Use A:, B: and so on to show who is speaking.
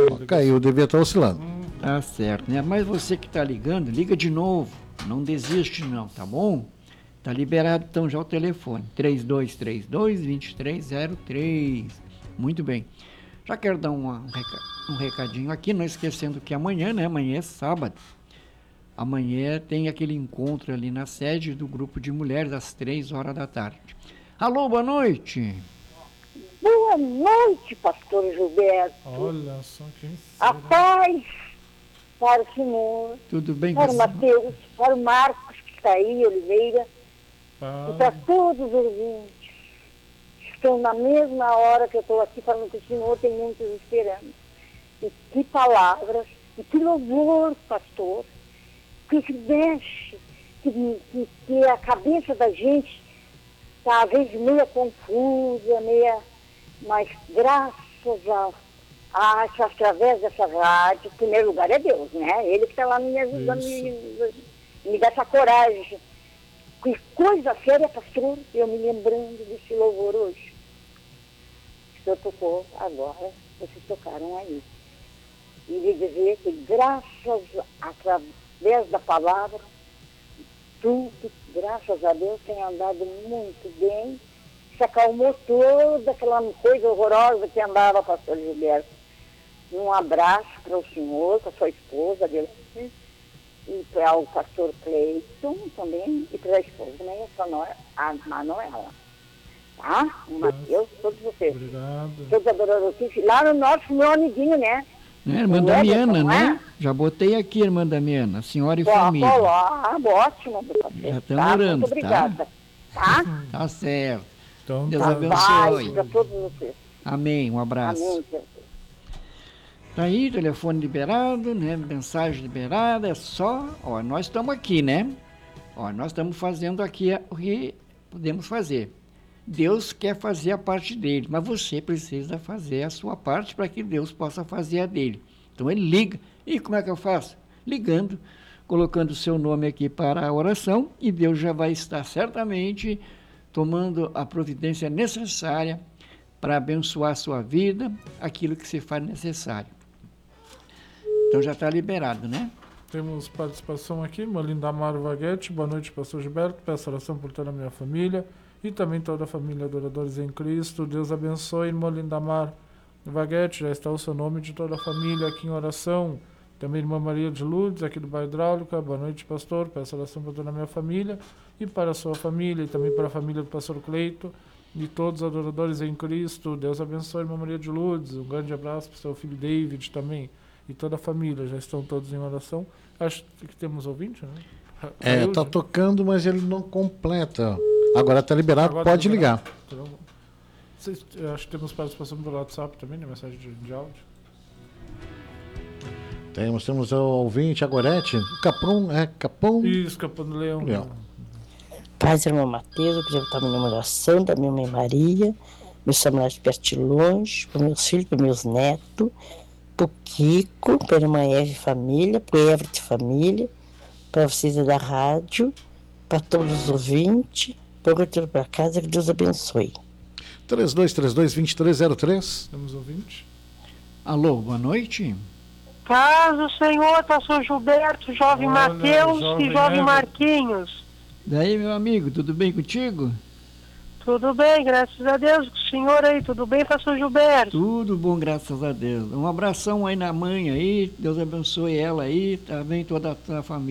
A: Caiu, devia estar oscilando.
B: Tá certo, né? Mas você que está ligando, liga de novo. Não desiste não, tá bom? Tá liberado então já o telefone. 3232-2303. Muito bem. Já quero dar um recadinho aqui, não esquecendo que amanhã, né? Amanhã é sábado. Amanhã tem aquele encontro ali na sede do grupo de mulheres às 3 horas da tarde. Alô, boa noite.
C: Boa noite, pastor Gilberto.
D: Olha só quem
C: A paz para o senhor,
B: Tudo bem,
C: para o Mateus, para o Marcos, que está aí, Oliveira, e para todos os ouvintes. Estão na mesma hora que eu estou aqui falando que o senhor tem muitos esperando. E que palavras, e que louvor, pastor, que mexe, que a cabeça da gente está às vezes meio confusa, mas graças a através dessa rádio, em primeiro lugar é Deus, né? Ele que está lá me ajudando, me dá essa coragem. Que coisa séria, pastor, eu me lembrando desse louvor hoje. O senhor tocou agora, vocês tocaram aí. E de dizer que graças, através da palavra, tudo, graças a Deus, tem andado muito bem. Se acalmou toda aquela coisa horrorosa que andava, pastor Gilberto. Um abraço para o senhor, para a sua esposa, e para o pastor Cleiton também, e para a esposa, né? A Manuela. Tá? O Mateus, todos vocês.
D: Obrigado.
C: Todos adoradores. Lá no meu amiguinho, né?
B: Irmã Damiana, né? Já botei aqui, irmã Damiana, senhora e família.
C: Ótimo, pastor.
B: Já estamos orando,
C: muito obrigada. Tá?
B: Tá certo.
D: Então,
B: Deus
C: Paz
B: abençoe.
C: para todos vocês.
B: Amém, um abraço.
C: Amém, Jesus.
B: Tá aí, telefone liberado, né? Mensagem liberada, é só, nós estamos aqui, né? Nós estamos fazendo aqui o que podemos fazer. Deus quer fazer a parte dele, mas você precisa fazer a sua parte para que Deus possa fazer a dele. Então ele liga. E como é que eu faço? Ligando, colocando o seu nome aqui para a oração, e Deus já vai estar certamente tomando a providência necessária para abençoar a sua vida, aquilo que se faz necessário. Então já está liberado, né?
D: Temos participação aqui, Molindamar Vaguete. Boa noite, pastor Gilberto. Peço oração por toda a minha família e também toda a família Adoradores em Cristo. Deus abençoe, Molindamar Vaguete. Já está o seu nome de toda a família aqui em oração. Também irmã Maria de Lourdes, aqui do bairro Hidráulica. Boa noite, pastor. Peço oração por toda a minha família e para a sua família e também para a família do pastor Cleito e todos os adoradores em Cristo. Deus abençoe, irmã Maria de Lourdes. Um grande abraço para o seu filho David também. E toda a família, já estão todos em oração. Acho que temos ouvinte, né?
A: Tá tocando, mas ele não completa. Agora está liberado, agora pode ligar.
D: Então, acho que temos participação pelo WhatsApp também, né? Mensagem de áudio.
A: Temos o ouvinte, a Gorete. Capão.
D: Isso, Capão do Leão.
E: Paz, irmão Mateus, eu queria botar minha oração da minha mãe Maria, meus familiares perto de longe, para meus filhos, para meus netos, para o Kiko, para a irmã Eve família, para o Everett família, para vocês da rádio, para todos os ouvintes, para o tudo para casa, que Deus abençoe.
A: 3232-2303.
D: Temos ouvinte.
B: Alô, boa noite.
F: Paz do Senhor, pastor Gilberto, jovem Mateus e jovem Marquinhos.
B: Daí, meu amigo, tudo bem contigo?
F: Tudo bem, graças a Deus. O senhor aí, tudo bem, pastor Gilberto?
B: Tudo bom, graças a Deus. Um abração aí na mãe aí, Deus abençoe ela aí, também toda a família.